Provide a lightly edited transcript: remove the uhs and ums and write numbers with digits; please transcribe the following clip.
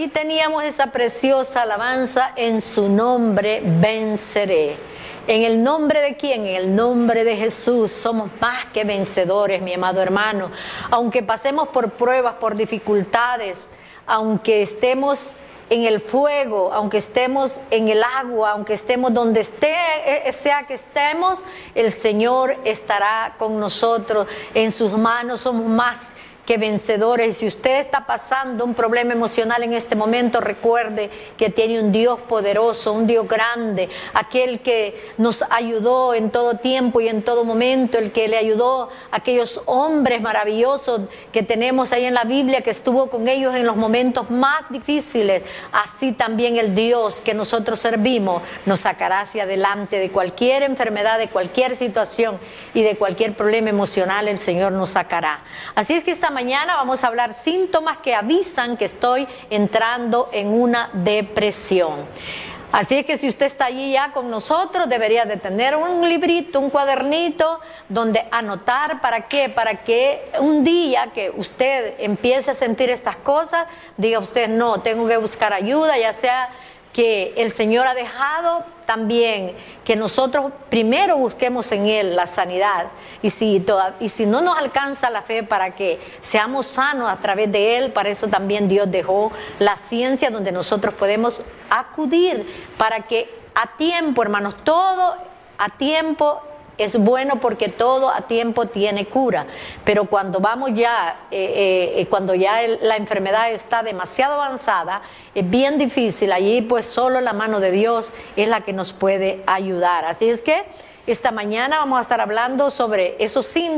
ahí teníamos esa preciosa alabanza, en su nombre venceré. ¿En el nombre de quién? En el nombre de Jesús somos más que vencedores, mi amado hermano. Aunque pasemos por pruebas, por dificultades, aunque estemos en el fuego, aunque estemos en el agua, aunque estemos donde sea que estemos, el Señor estará con nosotros. En sus manos somos más que vencedores. Y si usted está pasando un problema emocional en este momento, recuerde que tiene un Dios poderoso, un Dios grande, aquel que nos ayudó en todo tiempo y en todo momento, el que le ayudó a aquellos hombres maravillosos que tenemos ahí en la Biblia, que estuvo con ellos en los momentos más difíciles. Así también el Dios que nosotros servimos nos sacará hacia adelante de cualquier enfermedad, de cualquier situación y de cualquier problema emocional. El Señor nos sacará. Así es que esta mañana vamos a hablar síntomas que avisan que estoy entrando en una depresión. Así es que si usted está allí ya con nosotros, debería de tener un librito, un cuadernito donde anotar. ¿Para qué? Para que un día que usted empiece a sentir estas cosas, diga usted, no, tengo que buscar ayuda, ya sea que el Señor ha dejado también que nosotros primero busquemos en Él la sanidad. Y si no nos alcanza la fe para que seamos sanos a través de Él, para eso también Dios dejó la ciencia donde nosotros podemos acudir para que a tiempo, hermanos, todo a tiempo es bueno, porque todo a tiempo tiene cura. Pero cuando vamos ya, cuando ya la enfermedad está demasiado avanzada, es bien difícil. Allí pues solo la mano de Dios es la que nos puede ayudar. Así es que esta mañana vamos a estar hablando sobre esos síntomas